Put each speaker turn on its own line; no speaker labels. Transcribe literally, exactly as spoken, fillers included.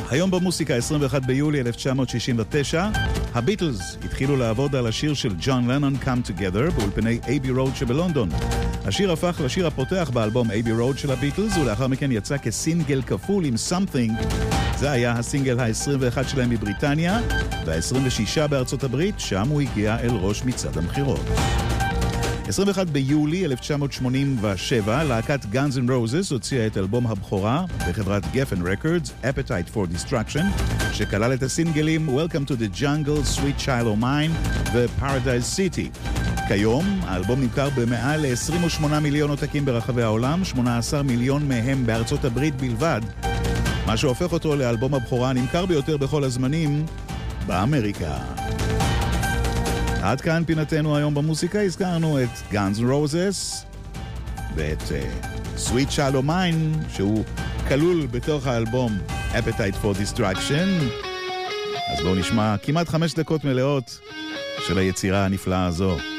היום במוסיקה, עשרים ואחד ביולי אלף תשע מאות שישים ותשע, הביטלס התחילו לעבוד על השיר של ג'ון לנון, Come Together, באולפני אייבי רוד שבלונדון. השיר הפך לשיר הפותח באלבום אייבי רוד של הביטלס, ולאחר מכן יצא כסינגל כפול עם Something. זה היה הסינגל ה-עשרים ואחת שלהם בבריטניה, וה-עשרים ושישה בארצות הברית, שם הוא הגיע אל ראש מצעד המחירות. עשרים ואחד ביולי אלף תשע מאות שמונים ושבע, להקת Guns N' Roses הוציאה את אלבום הבכורה בחברת Geffen Records, Appetite for Destruction, שכלל את הסינגלים Welcome to the Jungle, Sweet Child O' Mine ו-Paradise City. כיום האלבום נמכר במעל ל-עשרים ושמונה מיליון עותקים ברחבי העולם, שמונה עשר מיליון מהם בארצות הברית בלבד, מה שהופך אותו לאלבום הבכורה הנמכר ביותר בכל הזמנים באמריקה. עד כאן פינתנו היום במוסיקה. הזכרנו את Guns N' Roses ואת uh, Sweet Child O' Mine, שהוא כלול בתוך האלבום Appetite for Destruction. אז בואו נשמע כמעט חמש דקות מלאות של היצירה הנפלאה הזו.